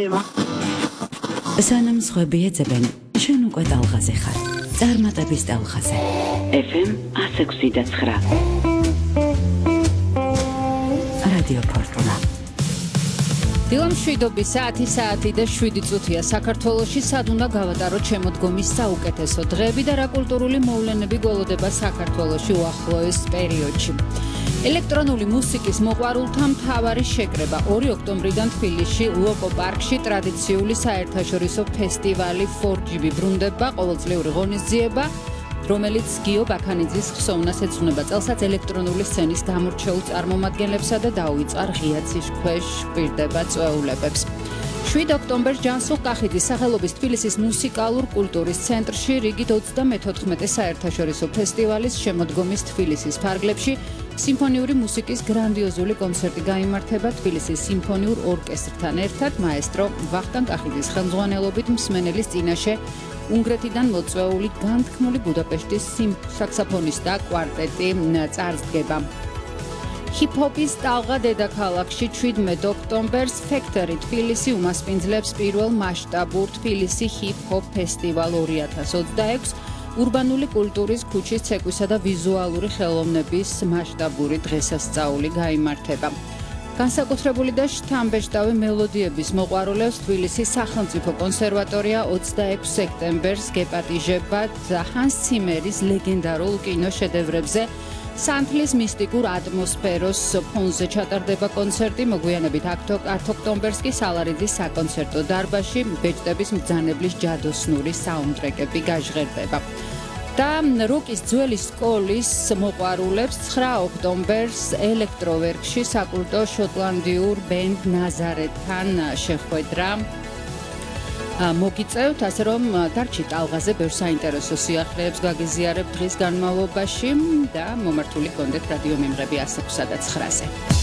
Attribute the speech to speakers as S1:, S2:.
S1: სანამ სხვები ეძებენ, შენ უკვე ტალღაზე ხარ. წარმატების ტალღაზე. FM 106.9. რადიო ფორტუნა.
S2: დილამ 7:00 საათი და 7 წუთია საქართველოში სად უნდა გავატაროთ შემოდგომის საუკეთესო დღეები და რა კულტურული მოვლენები გველოდება საქართველოში უახლოეს პერიოდში. ელექტრონული მუსიკის მოყვარულთა მთავარი შეკრება 2 ოქტომბრიდან თბილისში ლოკო პარკში ტრადიციული საერთაშორისო ფესტივალი 4GB ბრუნდება, ყოველწლიური ღონისძიება, რომელიც გიო ბაქანიძის ხსოვნას ეძღვნება წელსაც ელექტრონული სცენის გამორჩეულ წარმომადგენლებსა და დაუვიწყარ ღია ცის ქვეშ ყვირდება წვეულებებს. 7 ოქტომბერს ჯანსუღ კახიძის სახელობის თბილისის მუსიკალურ კულტურის ცენტრში რიგით 34 საერთაშორისო ფესტივალის შემოდგომის თბილისის ფარგლებში სიმფონიური მუსიკის გრანდიოზული კონცერტი გაიმართება თბილისის სიმფონიურ ორკესტრთან ერთად მაესტრო ვახტანგ კახიძის ხელმძღვანელობით მსმენელის წინაშე უნგრეთიდან მოწვეული განთქმული ბუდაპეშტის საქსაფონისტთა კვარტეტი წარსდგება. ჰიპ-ჰოპის ტალღა დედაქალაქში 17 ოქტომბერს ფექტორი თბილისი უმასპინძლებს პირველ მასშტაბურ თბილისი ჰიპ-ჰოპ ფესტივალ 2026 ურბანული კულტურის ქუჩის ცეკვისა და ვიზუალური ხელოვნების მასშტაბური დღესასწაული გაიმართება. განსაკუთრებული და შთამბეჭდავი მელოდიების მოყვარულებს თბილისის სახელმწიფო კონსერვატორია 26 სექტემბერს გეპატიჟება ჰანს ციმერის ლეგენდარულ კინოშედევრებზე სანთლის მისტიკურ ატმოსფეროს ფონზე ჩატარდება კონცერტი, მოგვიანებით 10 ოქტომბერს კი სალარიძის საკონცერტო დარბაზში ბეჭდების მბრძანებლის ჯადოსნური საუნდტრეკები გაჟღერდება. და როკის ძველი სკოლის მოყვარულებს 9 ოქტომბერს ელექტროვერკში საკულტო შოტლანდიურ ბენდ ნაზარეთთან შეხვედრა მოგიწევთ, ასე რომ დარჩით ტალღაზე ბევრ საინტერესო სიახლეებს გაგიზიარებთ დღის განმავლობაში და მომართული გქონდეთ რადიო მიმღები 106 და 9-ზე.